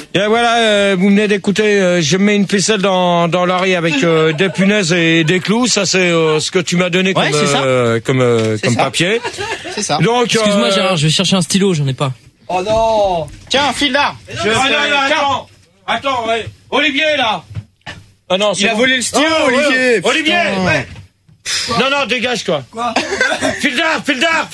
Et voilà, vous venez d'écouter, je mets une ficelle dans l'oreille avec des punaises et des clous. Ça, c'est ce que tu m'as donné comme papier. C'est ça. Donc, excuse-moi Gérard, je vais chercher un stylo, j'en ai pas. Oh non. Tiens, file là. Attends, ouais. Olivier, là. Ah non, il a volé le stylo, Olivier. Olivier, ouais. Non, dégage, toi. Quoi? Fildar.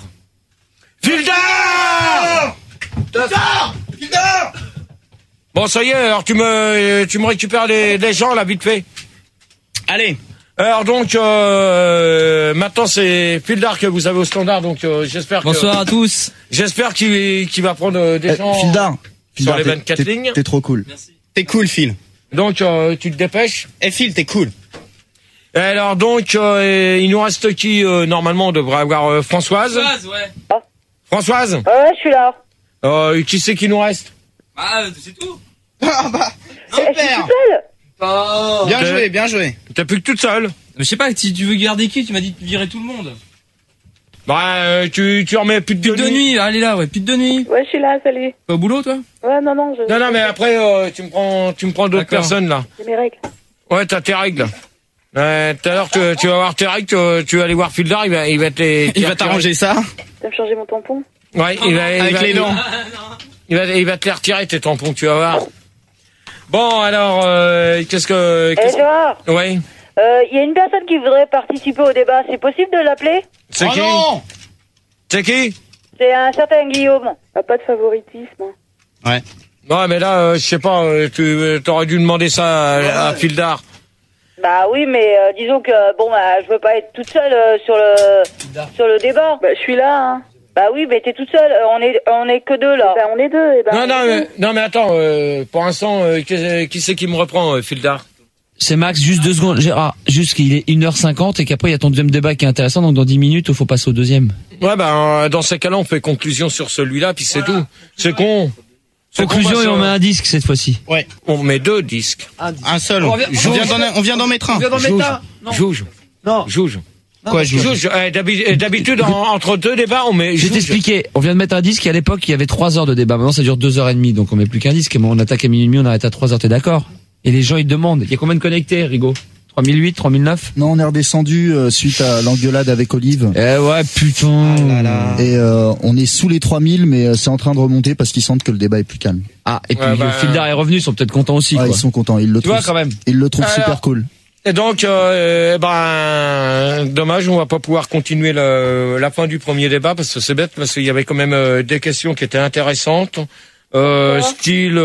Bon, ça y est, alors tu me récupères les gens, là, vite fait. Allez. Alors donc, maintenant c'est Fildar que vous avez au standard, donc j'espère Bonsoir à tous. J'espère qu'il va prendre des gens Fildar, sur les 24 lignes. T'es trop cool. Merci. T'es cool, Phil. Donc, tu te dépêches. Phil, t'es cool. Et alors donc, il nous reste qui normalement on devrait avoir Françoise. Ouais. Françoise. Ouais, je suis là. Qui c'est qui nous reste? Ah, c'est tout. Ah bah, Je suis seule. Bien joué. T'es plus que toute seule. Mais je sais pas, si tu veux garder qui? Tu m'as dit de virer tout le monde. Bah, tu remets plus de nuit. Allez là, ouais, plus de nuit. Ouais, je suis là, salut. Pas au boulot, toi? Ouais, non, Non, mais après, tu me prends d'autres personnes, là. J'ai mes règles. Ouais, t'as tes règles. Tout à l'heure, tu vas voir tes règles, tu vas aller voir Fildar, il va t'arranger ça. Tu vas me changer mon tampon? Ouais, avec les dents. Il va te les retirer, tes tampons, tu vas voir. Bon, alors, qu'est-ce que... Gérard. Ouais. Il y a une personne qui voudrait participer au débat. C'est possible de l'appeler? C'est qui? Non. C'est qui? C'est un certain Guillaume. Pas de favoritisme. Ouais. Non, mais là, je sais pas, tu t'aurais dû demander ça à Fildar. Bah oui, mais disons que je veux pas être toute seule sur le débat. Bah je suis là. Hein. Bah oui, mais t'es toute seule. On est que deux là. Bah, on est deux. Et ben, non, mais attends. Pour l'instant, qui c'est qui me reprend, Fildar? C'est Max, juste 2 secondes, Gérard. Juste qu'il est 1h50 et qu'après il y a ton deuxième débat qui est intéressant, donc dans 10 minutes, il faut passer au deuxième. Ouais, dans ces cas-là, on fait conclusion sur celui-là, puis c'est tout. C'est con. Conclusion et on met un disque cette fois-ci. Ouais. On met 2 disques. Un seul. On vient d'en mettre un. Jouge. Non. Jouge. Quoi, Jouge? D'habitude, entre 2 débats, on met... Je vais t'expliquer. On vient de mettre un disque et à l'époque, il y avait 3 heures de débat. Maintenant, ça dure 2h30, donc on met plus qu'un disque. Et on attaque à minuit et demi, on arrête à 3 heures, t'es d'accord? Et les gens, ils demandent. Il y a combien de connectés, Rigaud? 3008, 3009? Non, on est redescendu suite à l'engueulade avec Olive. Eh ouais, putain. Et on est sous les 3000, mais c'est en train de remonter parce qu'ils sentent que le débat est plus calme. Ah, et puis Fildar est revenu, ils sont peut-être contents aussi. Ouais, quoi. ils sont contents, ils le trouvent. Quand même. Ils le trouvent super cool. Et donc, dommage, on va pas pouvoir continuer la fin du premier débat parce que c'est bête, parce qu'il y avait quand même des questions qui étaient intéressantes, style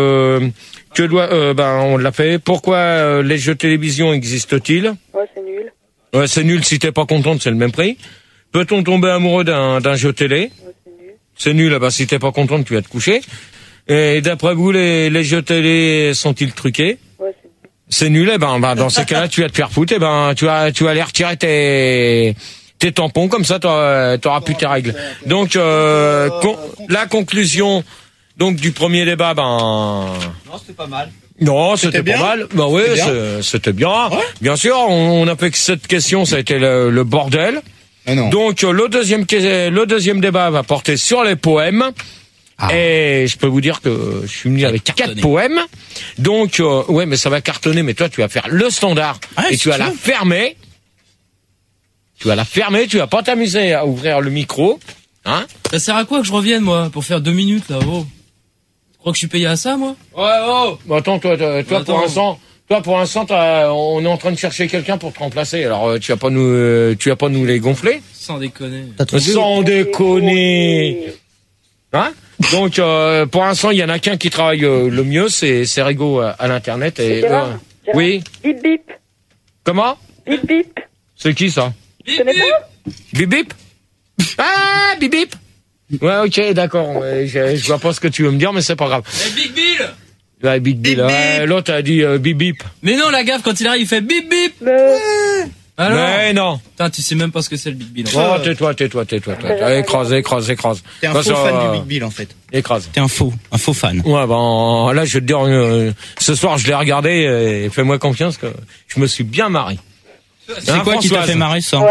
on l'a fait. Pourquoi les jeux télévision existent-ils? Ouais, c'est nul. Ouais, c'est nul. Si t'es pas contente, c'est le même prix. Peut-on tomber amoureux d'un jeu télé? Ouais, c'est nul. C'est nul. Bah si t'es pas contente, tu vas te coucher. Et d'après vous, les jeux télé sont-ils truqués? Ouais, c'est nul. Eh ben, dans ces cas-là, tu vas te faire foutre. Eh ben, tu vas aller retirer tes tampons, comme ça, t'auras plus tes règles. Donc, la conclusion, donc, du premier débat, Non, c'était pas mal. Non, c'était pas mal. Bah oui, c'était bien. Ouais. Bien sûr, on a fait que cette question, ça a été le bordel. Non. Donc, le deuxième débat va porter sur les poèmes. Ah. Et je peux vous dire que je suis venu avec 4 poèmes. Donc, ouais, mais ça va cartonner. Mais toi, tu vas faire le standard et tu vas la fermer. Tu vas pas t'amuser à ouvrir le micro. Hein? Ça sert à quoi que je revienne, moi, pour faire 2 minutes, là, oh? Tu crois que je suis payé à ça, moi? Ouais, oh! Bah, attends, toi, pour l'instant, on est en train de chercher quelqu'un pour te remplacer. Alors, tu vas pas nous les gonfler? Sans déconner. Sans déconner. Hein? Donc, pour l'instant, il y en a qu'un qui travaille le mieux, c'est Rigaud à l'internet. Et oui. Bip bip. Comment? Bip bip. C'est qui ça? Tu connais pas? Bip bip. Ah, bip bip. Ouais, ok, d'accord. Ouais, je vois pas ce que tu veux me dire, mais c'est pas grave. Big Bill. Ouais, Big Bill. Ouais, l'autre a dit bip bip. Mais non, la gaffe, quand il arrive, il fait bip bip. Alors? Mais non. Putain, tu sais même pas ce que c'est le Big Bill. Oh, tais-toi. Écrase. T'es un faux fan du Big Bill, en fait. Écrase. T'es un faux fan. Ouais, ben, là, je vais te dire, ce soir, je l'ai regardé, et fais-moi confiance que je me suis bien marré. C'est quoi qui t'a fait marrer, ça? Ouais.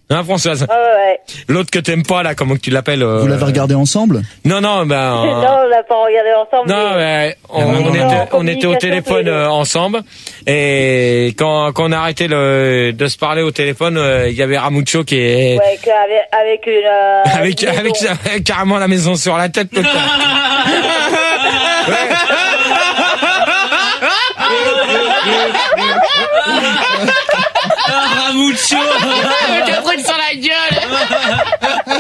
Hein, Françoise? Ouais. L'autre que t'aimes pas, là, comment tu l'appelles? Vous l'avez regardé ensemble? Non, Non, on l'a pas regardé ensemble. Non, mais... on était au téléphone ensemble et quand on a arrêté de se parler au téléphone, il y avait Ramucho qui est Ouais, avec une... avec carrément la maison sur la tête. Ouais. Ramucho. Avec un truc sur la gueule.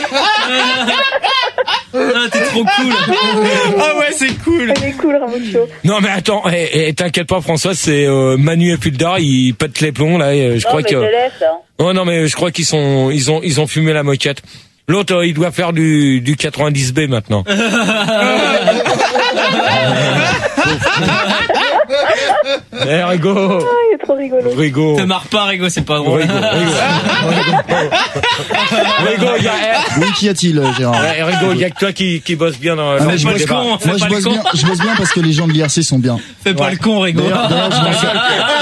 Ah, t'es trop cool. Ah ouais, c'est cool. Il est cool, Ramucho. Non mais attends, t'inquiète pas François, c'est Manu et Puldar, ils pètent les plombs là. Je crois que. Je te laisse, hein. Oh non mais je crois qu'ils ont fumé la moquette. L'autre, il doit faire du 90B maintenant. Eh, Rigo. Ah, il est trop rigolo. Rigo. Te marre pas, Rigo, c'est pas drôle. Rigo, il y a... Oui, qu'y a-t-il, Gérard? Rigo, il y a que toi qui bosse bien dans Ah, mais je le bosse débat. con, Moi, fais pas le con. je bosse bien parce que les gens de l'IRC sont bien. Fais pas le con, Rigo. D'ailleurs, je m'en sers.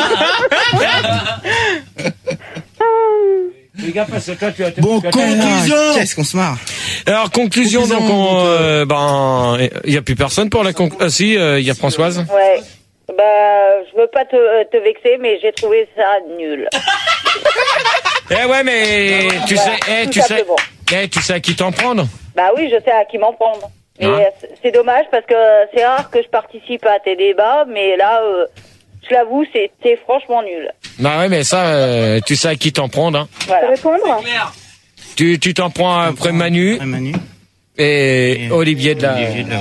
Les gars, parce que toi, tu as... Bon, conclusion. Qu'est-ce qu'on se marre. Alors, conclusion, donc, il y a plus personne pour la conclusion. Ah si, il y a Françoise. Ouais. Bah, je veux pas te vexer, mais j'ai trouvé ça nul. Eh ouais, mais tu Voilà, tout simplement. tu sais à qui t'en prendre. Bah oui, je sais à qui m'en prendre. Mais Hein c'est dommage parce que c'est rare que je participe à tes débats, mais là, je l'avoue, c'est franchement nul. Bah ouais, mais ça, tu sais à qui t'en prendre. Hein. Voilà. Répondre? Tu t'en prends après Manu Manu. et Olivier de la...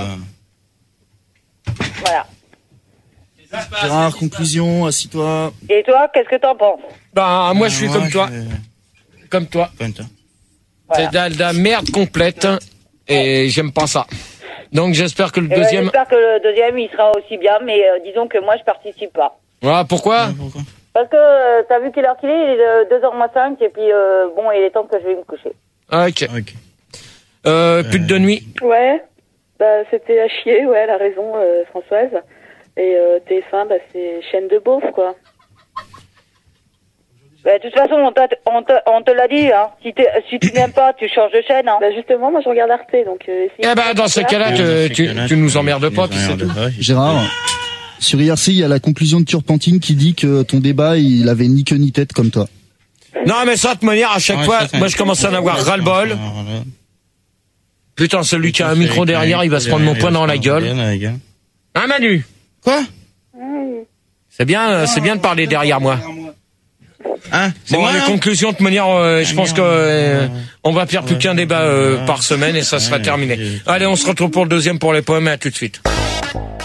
Voilà. Gérard, conclusion, assis-toi. Et toi, qu'est-ce que t'en penses? Bah moi, je suis comme toi. Comme toi. Voilà. C'est de la merde complète et j'aime pas ça. Donc j'espère que le deuxième... J'espère que le deuxième, il sera aussi bien, mais disons que moi, je participe pas. Ah, pourquoi? Parce que t'as vu quelle heure qu'il est? Il est 2h05 et puis bon, il est temps que je vais me coucher. Ok. Plus de nuit. Ouais, bah c'était à chier, ouais, elle a raison, Françoise. Et TF1, bah c'est chaîne de beauf, quoi. Bah, de toute façon, on te l'a dit, hein. Si tu n'aimes pas, tu changes de chaîne, hein. Bah justement, moi je regarde Arte, donc... Eh ben, dans ce cas-là, tu nous emmerdes pas, puis c'est tout. Gérard, sur IRC, il y a la conclusion de Turpentine qui dit que ton débat, il avait ni queue ni tête comme toi. Non, mais ça, de manière, à chaque fois, moi, je commence à en avoir ras-le-bol. Putain, celui qui a un micro derrière, il va se prendre mon poing dans la gueule. Hein, Manu? Quoi? C'est bien de parler derrière moi. Hein? Bon, les conclusions, de manière, je pense que on va faire plus qu'un débat par semaine et ça sera terminé. Allez, on se retrouve pour le deuxième pour les poèmes, à tout de suite.